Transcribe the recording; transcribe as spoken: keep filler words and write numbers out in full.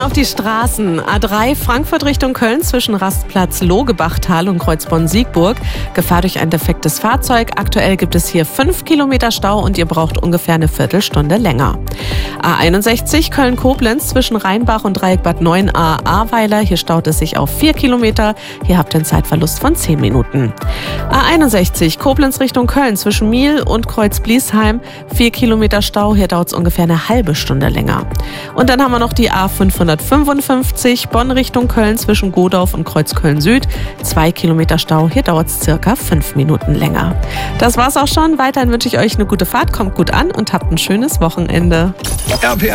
Auf die Straßen. A drei Frankfurt Richtung Köln zwischen Rastplatz Logebachtal und Kreuzborn-Siegburg. Gefahr durch ein defektes Fahrzeug. Aktuell gibt es hier fünf Kilometer Stau und ihr braucht ungefähr eine Viertelstunde länger. A einundsechzig Köln-Koblenz zwischen Rheinbach und Dreieck Bad Neuenahr-Ahrweiler. Hier staut es sich auf vier Kilometer. Hier habt ihr einen Zeitverlust von zehn Minuten. A einundsechzig Koblenz Richtung Köln zwischen Miel und Kreuz-Bliesheim. vier Kilometer Stau. Hier dauert es ungefähr eine halbe Stunde länger. Und dann haben wir noch die A fünfhundertfünfundfünfzig Bonn Richtung Köln zwischen Godorf und Kreuzköln Süd. Zwei Kilometer Stau, hier dauert es circa fünf Minuten länger. Das war's auch schon. Weiterhin wünsche ich euch eine gute Fahrt, kommt gut an und habt ein schönes Wochenende.